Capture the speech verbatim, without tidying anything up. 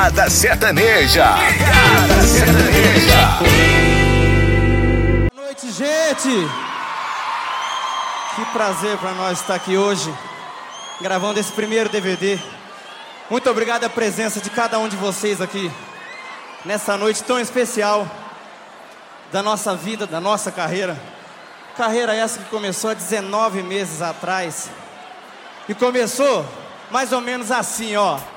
Pegada Sertaneja. Pegada Sertaneja. Boa noite, gente. Que prazer para nós estar aqui hoje, gravando esse primeiro D V D. Muito obrigado a presença de cada um de vocês aqui, nessa noite tão especial da nossa vida, da nossa carreira. Carreira essa que começou há dezenove meses atrás. E começou mais ou menos assim, ó.